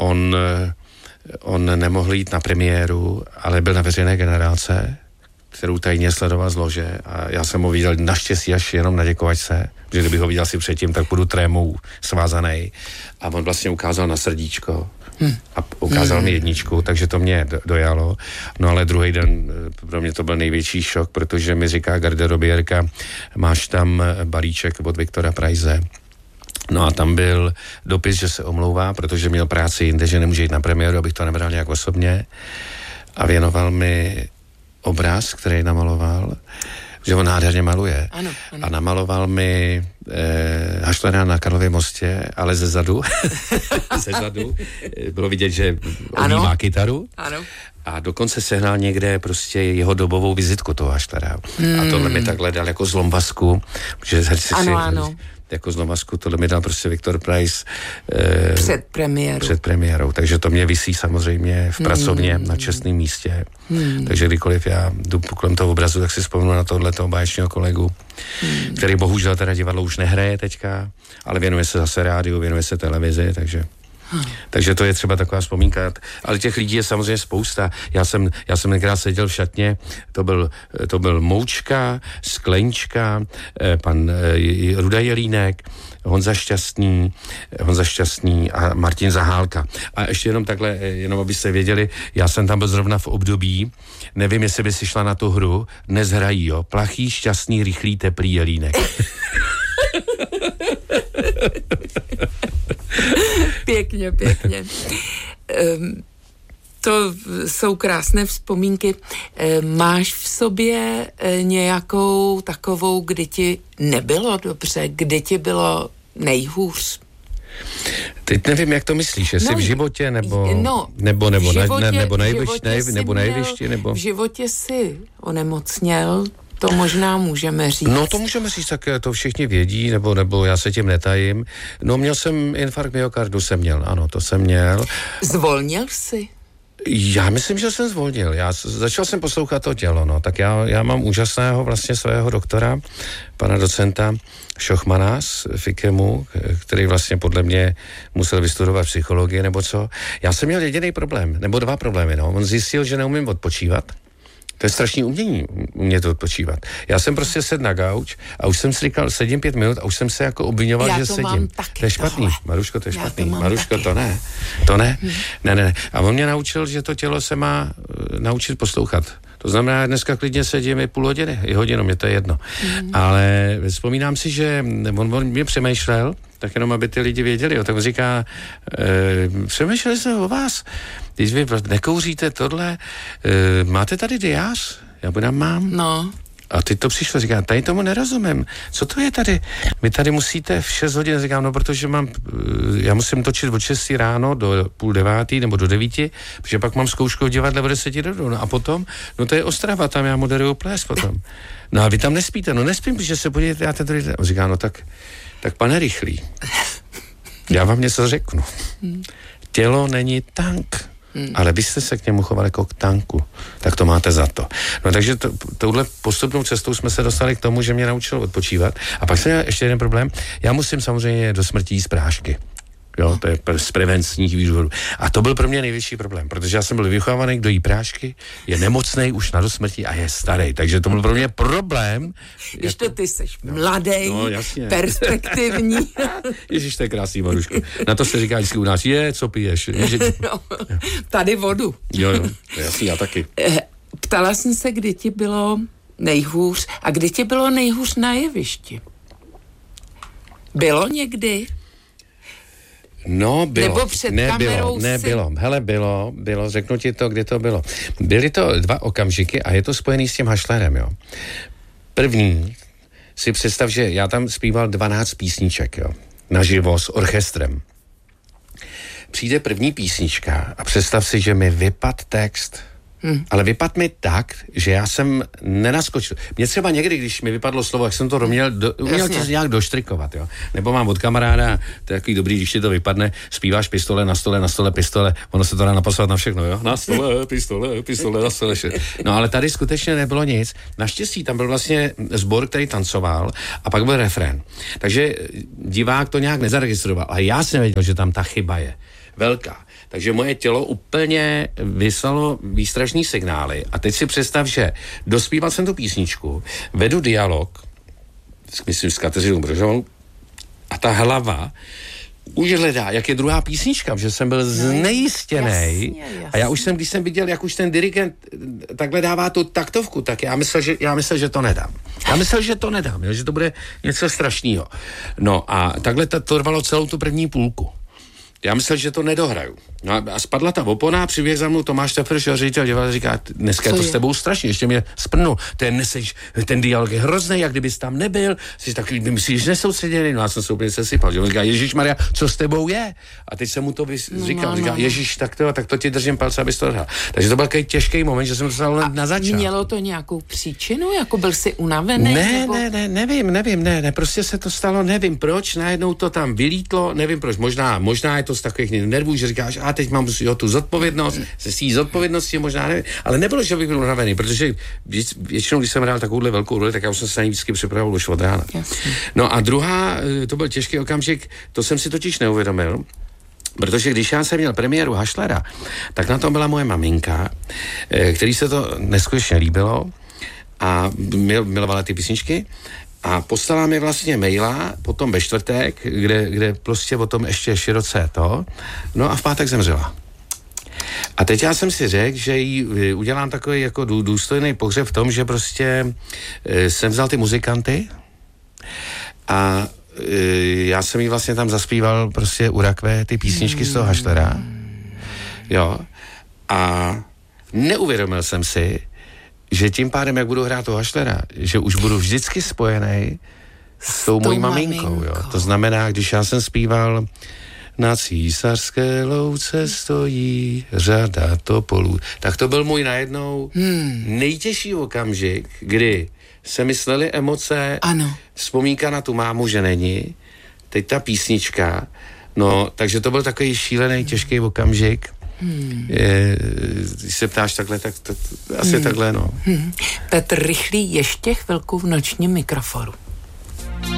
on nemohl jít na premiéru, ale byl na veřejné generálce, kterou tajně sledoval z lože a já jsem ho viděl naštěstí až jenom na děkovačce, že kdybych ho viděl si předtím, tak budu trémou svázanej a on vlastně ukázal na srdíčko a ukázal mi jedničku, takže to mě dojalo. No ale druhý den pro mě to byl největší šok, protože mi říká garderobierka, máš tam balíček od Viktora Preize. No a tam byl dopis, že se omlouvá, protože měl práci jinde, že nemůže jít na premiéru, abych to nebral nějak osobně. A věnoval mi obraz, který namaloval, že on nádherně maluje. Ano. A namaloval mi Haštlera na Karlově mostě, ale ze zadu. Ze zadu. Bylo vidět, že on má kytaru. Ano. A dokonce sehnal někde prostě jeho dobovou vizitku toho Haštlera. A tohle mi takhle dal jako zlombasku. Že ano. Jako zlombasku, tohle mi dal prostě Viktor Preiss před premiérou. Takže to mě visí samozřejmě v pracovně na čestném místě. Takže kdykoliv já jdu kolem toho obrazu, tak si vzpomenu na tohletoho báječného kolegu, který bohužel teda divadlo už nehraje teďka, ale věnuje se zase rádiu, věnuje se televizi, takže to je třeba taková vzpomínka. Ale těch lidí je samozřejmě spousta. Já jsem někdy seděl v šatně, to byl Moučka, Sklenčka, pan Ruda Jelínek, Honza Šťastný a Martin Zahálka. A ještě jenom takhle, jenom abyste věděli, já jsem tam byl zrovna v období, nevím, jestli by si šla na tu hru, dnes hrají, jo, Plachý, Šťastný, Rychlý, Teplý Jelínek. Pěkně. To jsou krásné vzpomínky. Máš v sobě nějakou takovou, kdy ti nebylo dobře, kdy ti bylo nejhůř? Teď nevím, jak to myslíš, jestli v životě, nebo na jevišti, nebo... V životě si onemocněl, to možná můžeme říct. No to můžeme říct, tak to všichni vědí, nebo já se tím netajím. No měl jsem infarkt myokardu, to jsem měl. Zvolnil jsi? Já myslím, že jsem zvolnil. Začal jsem poslouchat to tělo, no. Tak já mám úžasného vlastně svého doktora, pana docenta Šochmana z FIKEMu, který vlastně podle mě musel vystudovat psychologii nebo co. Já jsem měl jediný problém, nebo dva problémy, no. On zjistil, že neumím odpočívat. To je strašný umění, umět odpočívat. Já jsem prostě sedl na gauč a už jsem si říkal, sedím 5 minut a už jsem se jako obviňoval, že sedím. To je špatný, Maruško, to je špatný. Maruško, to ne. Ne. A on mě naučil, že to tělo se má naučit poslouchat. To znamená, dneska klidně sedím i půl hodiny, i hodinu, mě to je jedno. Ale vzpomínám si, že on mě přemýšlel, tak jenom, aby ty lidi věděli, jo. Tak on říká, přemýšleli jsme o vás, když vy nekouříte tohle, máte tady diář? Já budám mám. No. A teď to přišlo, říká, tady tomu nerozumím. Co to je tady? Vy tady musíte v 6 hodin, říkám, no protože já musím točit od 6 ráno do 8:30 nebo do 9, protože pak mám zkoušku v divadle od 10 do. No a potom, no to je Ostrava, tam já moderuju ples potom. No a vy tam nespíte, no nespím, protože se podívejte, já tady. On říká, no tak pane Rychlý, já vám něco řeknu. Tělo není tank. Ale vy jste se k němu chovali jako k tanku, tak to máte za to. No takže touhle postupnou cestou jsme se dostali k tomu, že mě naučil odpočívat. A pak jsem měl ještě jeden problém. Já musím samozřejmě do smrti jíst prášky. Jo, to je z prevenčních výživů. A to byl pro mě největší problém, protože já jsem byl vychovávaný, kdo jí prášky, je nemocnej už na dosmrti a je starý. Takže to byl pro mě problém. Když to ty seš mladý, perspektivní. Ježiš, to je krásný, Maruško. Na to se říká vždycky u nás, co piješ? No, tady vodu. Jo, to je jasný, já taky. Ptala jsem se, kdy ti bylo nejhůř a kdy ti bylo nejhůř na jevišti. Bylo někdy? No, bylo. Nebo před kamerou nebylo. Hele, bylo, řeknu ti to, kdy to bylo. Byly to 2 okamžiky a je to spojený s tím Haštlerem, jo. První, si představ, že já tam zpíval 12 písniček, jo, naživo s orchestrem. Přijde první písnička a představ si, že mi vypad text. Ale vypad mi tak, že já jsem nenaskočil. Mě třeba někdy, když mi vypadlo slovo, jak jsem to uměl to nějak doštrikovat, jo. Nebo mám od kamaráda, to je takový dobrý, když ti to vypadne, zpíváš pistole, na stole, pistole, ono se to dá napasovat na všechno, jo. Na stole, pistole, na stole. No ale tady skutečně nebylo nic. Naštěstí tam byl vlastně sbor, který tancoval a pak byl refrén. Takže divák to nějak nezaregistroval, ale já jsem věděl, že tam ta chyba je. velká. Takže moje tělo úplně vyslalo výstražný signály. A teď si představ, že dospíval jsem tu písničku, vedu dialog, myslím s Kateřinou Bržovou, a ta hlava už hledá, jak je druhá písnička, že jsem byl znejistěnej. A já už jsem, když jsem viděl, jak už ten dirigent takhle dává tu taktovku, tak já myslel, že to nedám. Že to bude něco strašného. No a takhle to trvalo celou tu první půlku. Já myslel, že to nedohraju. No a spadla ta opona, přiběh za mnou Tomáš Tefrš, ředitel divadla, říká, dneska je to s tebou strašně, ještě mě sprnul. Ten dialog je hrozný, jak kdybys tam nebyl, jsi takový, myslíš, nesoustředěný, no já jsem se úplně sesypal, že on říká, Ježišmarja, co s tebou je? A teď jsem mu to říkal, říká, Ježíš, tak to ti držím palce, abys to dohrál. Takže to byl takový těžký moment, že jsem to stál na začátku. Mělo to nějakou příčinu, jako byl jsi unavený? Ne, prostě se to stalo, nevím proč, najednou to tam vylítlo, nevím proč, možná je to z takových nervů, že říkáš, a teď mám tu zodpovědnost, se svý zodpovědností, možná nevím, ale nebylo, že bych byl unavený, protože většinou, když jsem hrál takovouhle velkou roli, tak já už jsem se na ní vždycky připravoval už od rána. No a druhá, to byl těžký okamžik, to jsem si totiž neuvědomil, protože když já jsem měl premiéru Hašlera, tak na tom byla moje maminka, který se to neskutečně líbilo a milovala ty písničky. A poslala mi vlastně maila potom ve čtvrtek, kde prostě o tom ještě široce to, no a v pátek zemřela. A teď já jsem si řekl, že jí udělám takový jako důstojný pohřeb v tom, že prostě jsem vzal ty muzikanty a já jsem jí vlastně tam zaspíval prostě u rakve ty písničky z toho Hašlera. Jo. A neuvědomil jsem si, že tím pádem, jak budu hrát toho Hašlera, že už budu vždycky spojený s tou mojí maminkou. Jo. To znamená, když já jsem zpíval Na Císařské louce stojí řada topolů, tak to byl můj najednou nejtěžší okamžik, kdy se mysleli emoce, ano. Vzpomínka na tu mámu, že není, teď ta písnička, no, takže to byl takový šílený, těžký okamžik. Když se ptáš takhle, tak to asi takhle, no. Petr Rychlý ještě chvilku v nočním mikrofonu.